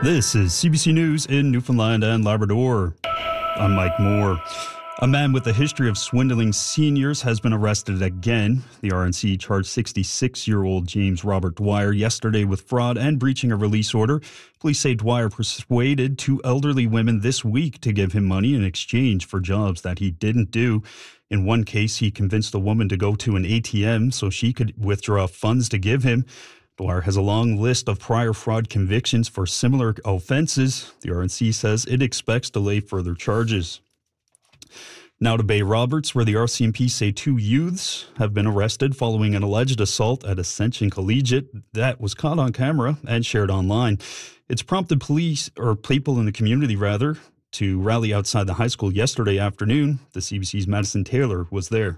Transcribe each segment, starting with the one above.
This is CBC News in Newfoundland and Labrador. I'm Mike Moore. A man with a history of swindling seniors has been arrested again. The RNC charged 66-year-old James Robert Dwyer yesterday with fraud and breaching a release order. Police say Dwyer persuaded two elderly women this week to give him money in exchange for jobs that he didn't do. In one case, he convinced a woman to go to an ATM so she could withdraw funds to give him. Dwyer has a long list of prior fraud convictions for similar offenses. The RNC says it expects to lay further charges. Now to Bay Roberts, where the RCMP say two youths have been arrested following an alleged assault at Ascension Collegiate that was caught on camera and shared online. It's prompted people in the community, to rally outside the high school yesterday afternoon. The CBC's Madison Taylor was there.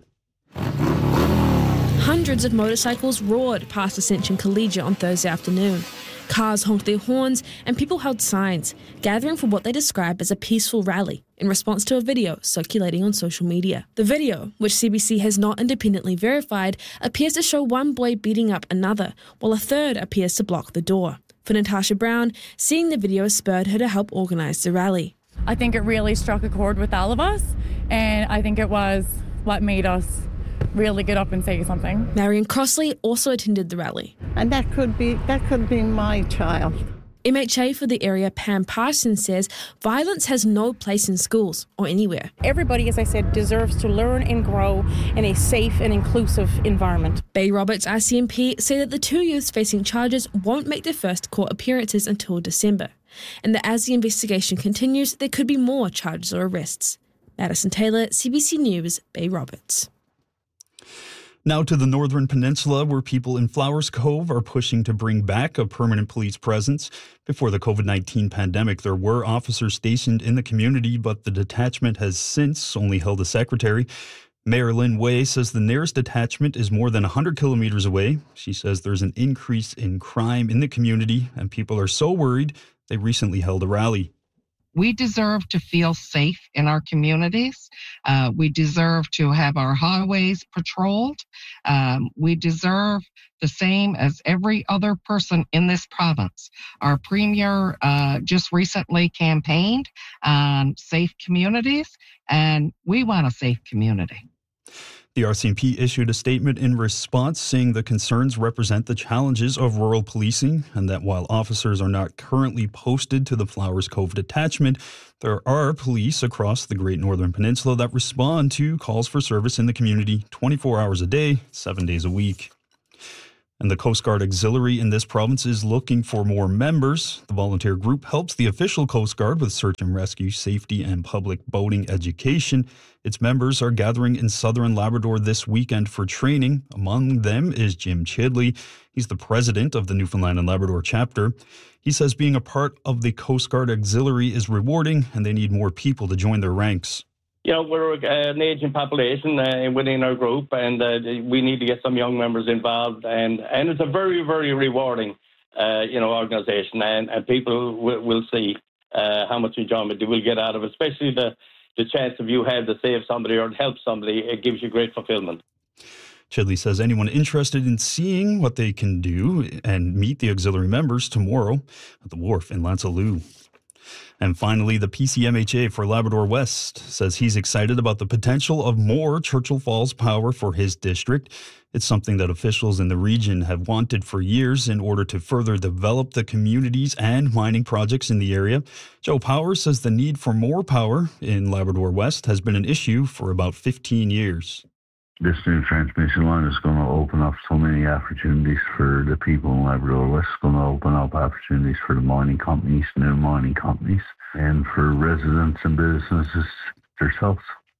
Hundreds of motorcycles roared past Ascension Collegiate on Thursday afternoon. Cars honked their horns and people held signs, gathering for what they described as a peaceful rally in response to a video circulating on social media. The video, which CBC has not independently verified, appears to show one boy beating up another, while a third appears to block the door. For Natasha Brown, seeing the video spurred her to help organise the rally. I think it really struck a chord with all of us, and I think it was what made us really get up and say something. Marion Crossley also attended the rally. And that could be my child. MHA for the area, Pam Parsons, says violence has no place in schools or anywhere. Everybody, as I said, deserves to learn and grow in a safe and inclusive environment. Bay Roberts RCMP say that the two youths facing charges won't make their first court appearances until December, and that as the investigation continues, there could be more charges or arrests. Madison Taylor, CBC News, Bay Roberts. Now to the Northern Peninsula, where people in Flowers Cove are pushing to bring back a permanent police presence. Before the COVID-19 pandemic, there were officers stationed in the community, but the detachment has since only held a secretary. Mayor Lynn Way says the nearest detachment is more than 100 kilometers away. She says there's an increase in crime in the community, and people are so worried they recently held a rally. We deserve to feel safe in our communities. We deserve to have our highways patrolled. We deserve the same as every other person in this province. Our premier just recently campaigned on safe communities, and we want a safe community. The RCMP issued a statement in response saying the concerns represent the challenges of rural policing and that while officers are not currently posted to the Flowers Cove detachment, there are police across the Great Northern Peninsula that respond to calls for service in the community 24 hours a day, 7 days a week. And the Coast Guard Auxiliary in this province is looking for more members. The volunteer group helps the official Coast Guard with search and rescue, safety, and public boating education. Its members are gathering in southern Labrador this weekend for training. Among them is Jim Chidley. He's the president of the Newfoundland and Labrador chapter. He says being a part of the Coast Guard Auxiliary is rewarding and they need more people to join their ranks. You know, we're an aging population within our group, and we need to get some young members involved. And it's a very, very rewarding, organisation, and people will see how much enjoyment they will get out of it, especially the chance of you have to save somebody or help somebody. It gives you great fulfillment. Chidley says anyone interested in seeing what they can do and meet the auxiliary members tomorrow at the wharf in Lansalou. And finally, the PCMHA for Labrador West says he's excited about the potential of more Churchill Falls power for his district. It's something that officials in the region have wanted for years in order to further develop the communities and mining projects in the area. Joe Powers says the need for more power in Labrador West has been an issue for about 15 years. This new transmission line is going to open up so many opportunities for the people in Labrador West. It's going to open up opportunities for the mining companies, new mining companies, and for residents and businesses themselves.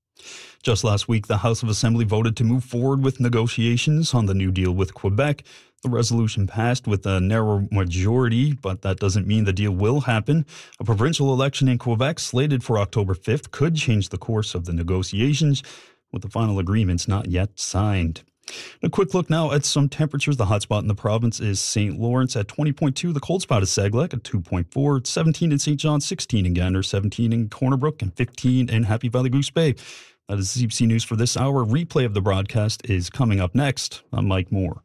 Just last week, the House of Assembly voted to move forward with negotiations on the new deal with Quebec. The resolution passed with a narrow majority, but that doesn't mean the deal will happen. A provincial election in Quebec slated for October 5th could change the course of the negotiations, with the final agreements not yet signed. A quick look now at some temperatures. The hot spot in the province is St. Lawrence at 20.2. The cold spot is Saglec at 2.4. 17 in St. John, 16 in Gander, 17 in Corner Brook, and 15 in Happy Valley Goose Bay. That is CBC News for this hour. Replay of the broadcast is coming up next. I'm Mike Moore.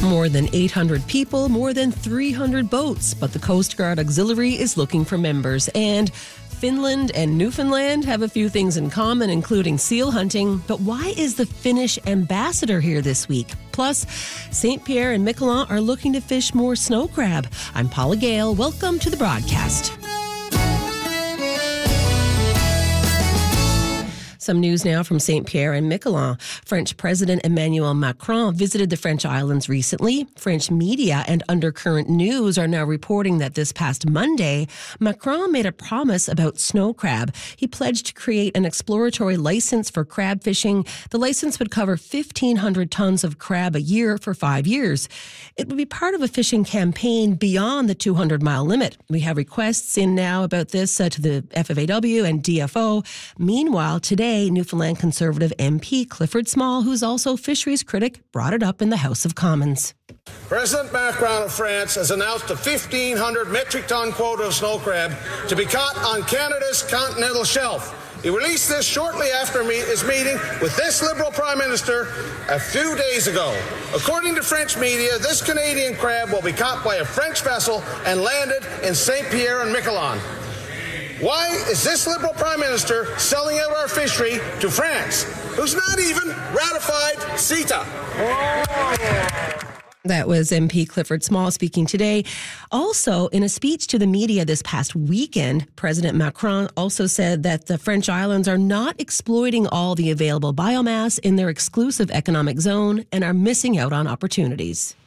More than 800 people, more than 300 boats, but the Coast Guard Auxiliary is looking for members. And Finland and Newfoundland have a few things in common, including seal hunting. But why is the Finnish ambassador here this week? Plus, St. Pierre and Miquelon are looking to fish more snow crab. I'm Paula Gale. Welcome to the broadcast. Some news now from St. Pierre and Miquelon. French President Emmanuel Macron visited the French islands recently. French media and Undercurrent News are now reporting that this past Monday, Macron made a promise about snow crab. He pledged to create an exploratory license for crab fishing. The license would cover 1,500 tons of crab a year for 5 years. It would be part of a fishing campaign beyond the 200-mile limit. We have requests in now about this to the FFAW and DFO. Meanwhile, today, Newfoundland Conservative MP Clifford Small, who's also fisheries critic, brought it up in the House of Commons. President Macron of France has announced a 1,500 metric ton quota of snow crab to be caught on Canada's continental shelf. He released this shortly after his meeting with this Liberal Prime Minister a few days ago. According to French media, this Canadian crab will be caught by a French vessel and landed in St. Pierre and Miquelon. Why is this Liberal Prime Minister selling out our fishery to France, who's not even ratified CETA? That was MP Clifford Small speaking today. Also, in a speech to the media this past weekend, President Macron also said that the French islands are not exploiting all the available biomass in their exclusive economic zone and are missing out on opportunities.